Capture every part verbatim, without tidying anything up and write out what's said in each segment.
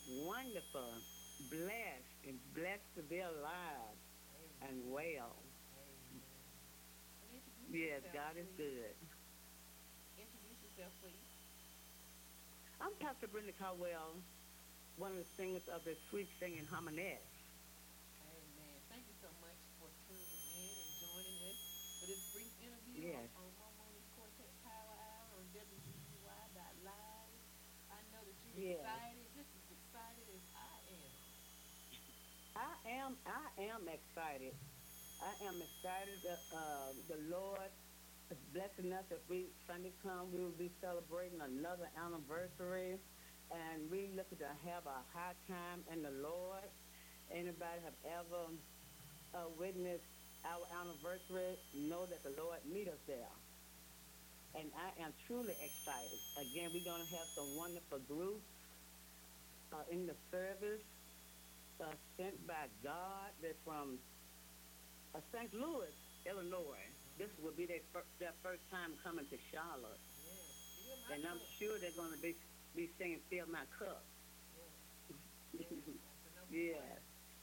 wonderful, blessed, and blessed to be alive and Amen. well. Amen. And introduce Yes, yourself, God is please. good. Introduce yourself, please. I'm Pastor Brenda Caldwell, one of the singers of the Sweet Singing Harmonettes. Amen. Thank you so much for tuning in and joining us for this brief interview on, Yes, on Harmonious Quartet Power Hour on W B U Y Live. I know that you're yes. excited, just as excited as I am. I am, I am excited. I am excited that uh, the Lord is blessing us. If we Sunday come, we will be celebrating another anniversary, and we looking to have a high time in the Lord. Anybody have ever uh, witnessed our anniversary? Know that the Lord meet us there, and I am truly excited. Again, we're gonna have some wonderful groups uh, in the service uh, sent by God. They're from uh, Saint Louis, Illinois. This Mm-hmm. will be their, fir- their first time coming to Charlotte, Yes. Fill my and I'm cup. sure they're going to be be singing "Fill My Cup." Yes. Yes. That's the number one. Yes,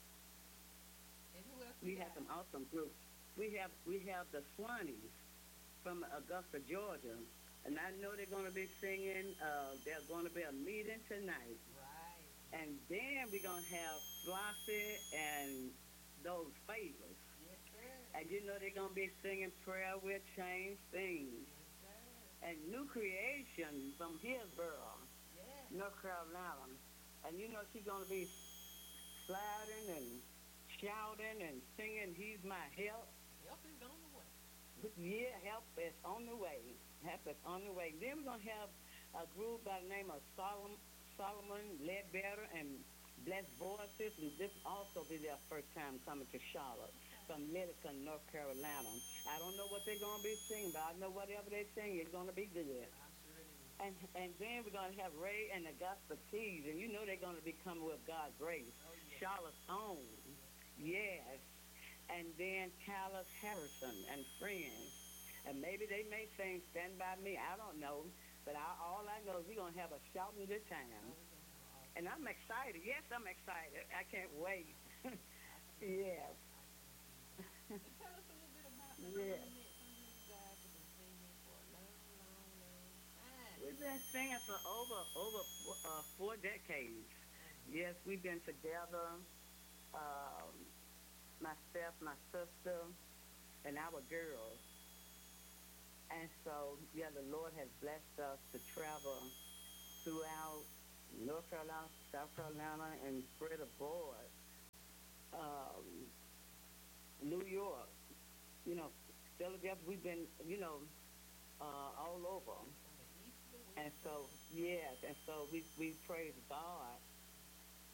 And who else we we have got? some awesome groups. We have we have the Swannies from Augusta, Georgia, and I know they're going to be singing. Uh, there's going to be a meeting tonight, Right. and then we're going to have Flossie and those favors. Yes, sir. And you know they're gonna be singing "Prayer Will Change Things." Yes, sir. And New Creation from Hillsboro, Yes. North Carolina. And you know she's gonna be sliding and shouting and singing "He's My Help." Help is on the way. Yeah, help is on the way. Help is on the way. Then we're gonna have a group by the name of Solomon, Solomon Ledbetter and Blessed Voices, and this also be their first time coming to Charlotte Okay. from Littleton, North Carolina. I don't know what they're gonna be singing, but I know whatever they sing is gonna be good. I'm sure it is. And and then we're gonna have Ray and the Gospel Keys, and you know they're gonna be coming with God's grace. Oh, yes. Charlotte's own, Yes, yes. yes. And then Callis Harrison and friends, and maybe they may sing "Stand by Me." I don't know, but I, all I know is we're gonna have a shouting good Oh, time, we're going to have an and awesome I'm time. excited. Yes, I'm excited. I can't wait. I can't either. Yes, I can't either. And tell us a little bit about the yes. Harmonettes. I know you guys have been singing for a long, long, long time. We've been singing for over over uh, four decades. Yes, Amen. we've been together. Um, myself, my sister, and our girls. And so, yeah, the Lord has blessed us to travel throughout North Carolina, South Carolina, and spread abroad. Um, New York, you know, Philadelphia. We've been, you know, uh, all over. From the east to the And west so, coast. yes, and so we we praise God.